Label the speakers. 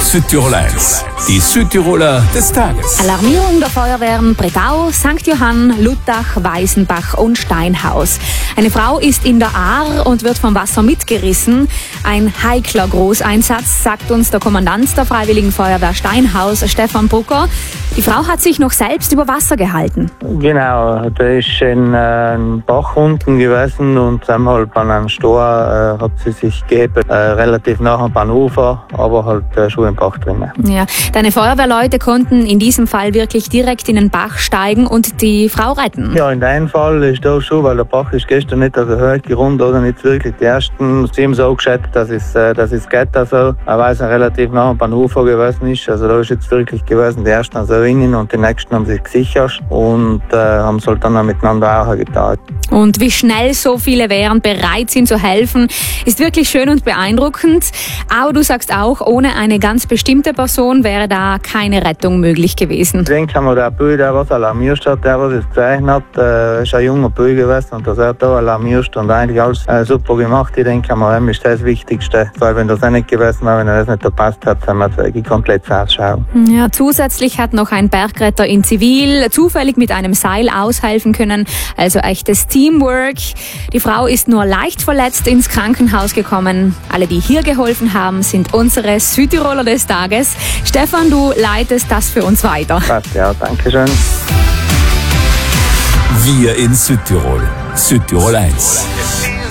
Speaker 1: Südtirol 1, die Südtiroler des Tages.
Speaker 2: Alarmierung der Feuerwehren Bretau, St. Johann, Luttach, Weißenbach und Steinhaus. Eine Frau ist in der Ahr und wird vom Wasser mitgerissen. Ein heikler Großeinsatz, sagt uns der Kommandant der Freiwilligen Feuerwehr Steinhaus, Stefan Brucker. Die Frau hat sich noch selbst über Wasser gehalten.
Speaker 3: Genau, da ist ein Bach unten gewesen und einmal an einem Stor hat sie sich gegeben, relativ nah am Bahnhofer, aber halt schon im Bach drin.
Speaker 2: Ja, deine Feuerwehrleute konnten in diesem Fall wirklich direkt in den Bach steigen und die Frau retten.
Speaker 3: Ja, in deinem Fall ist das schon, weil der Bach ist gestern nicht also hochgerundet oder nicht wirklich die ersten. Sie haben so geschätzt, dass es geht also, weil es relativ nah am Bahnhofer gewesen ist. Also da ist jetzt wirklich gewesen, die ersten also innen und die nächsten haben sich gesichert und haben es halt dann auch miteinander auch getan.
Speaker 2: Und wie schnell so viele Wehren bereit sind zu helfen, ist wirklich schön und beeindruckend. Aber du sagst auch, ohne eine ganz bestimmte Person wäre da keine Rettung möglich gewesen.
Speaker 3: Ich denke mal, der Böi, der was alarmiert hat, der was es gezeichnet hat, ist ein junger Böi gewesen und das hat da alarmiert und eigentlich alles super gemacht. Ich denke mal, ihm ist das Wichtigste, weil wenn das auch nicht gewesen wäre, wenn er das nicht verpasst hat, dann hat er komplett verschaut.
Speaker 2: Ja, zusätzlich hat noch ein Bergretter in Zivil zufällig mit einem Seil aushelfen können, also echtes Teamwork. Die Frau ist nur leicht verletzt ins Krankenhaus gekommen. Alle, die hier geholfen haben, sind unsere Südtiroler des Tages. Stefan, du leitest das für uns weiter.
Speaker 3: Passt, ja, danke schön.
Speaker 1: Wir in Südtirol. Südtirol 1.